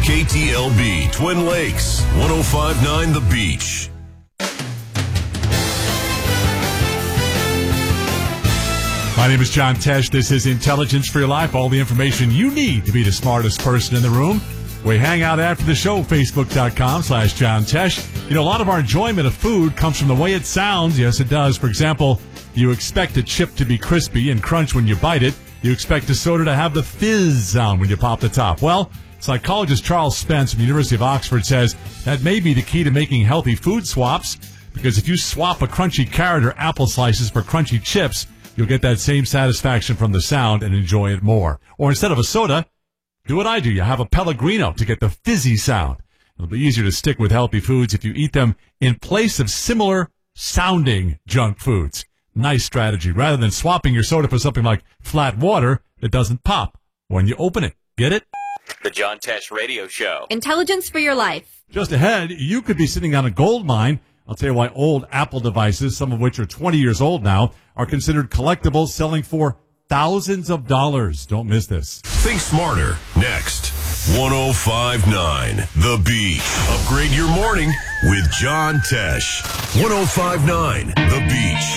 KTLB Twin Lakes, 105.9 The Beach. My name is John Tesh. This is Intelligence for Your Life. All the information you need to be the smartest person in the room. We hang out after the show, Facebook.com/John Tesh. You know, a lot of our enjoyment of food comes from the way it sounds. Yes, it does. For example, you expect a chip to be crispy and crunch when you bite it. You expect a soda to have the fizz sound when you pop the top. Well, psychologist Charles Spence from the University of Oxford says that may be the key to making healthy food swaps, because if you swap a crunchy carrot or apple slices for crunchy chips, you'll get that same satisfaction from the sound and enjoy it more. Or instead of a soda, do what I do. You have a Pellegrino to get the fizzy sound. It'll be easier to stick with healthy foods if you eat them in place of similar sounding junk foods. Nice strategy. Rather than swapping your soda for something like flat water that doesn't pop when you open it. Get it? The John Tesh Radio Show. Intelligence for your life. Just ahead, you could be sitting on a gold mine. I'll tell you why old Apple devices, some of which are 20 years old now, are considered collectibles, selling for thousands of dollars. Don't miss this. Think smarter. Next. 105.9 The Beach. Upgrade your morning with John Tesh. 105.9 The Beach.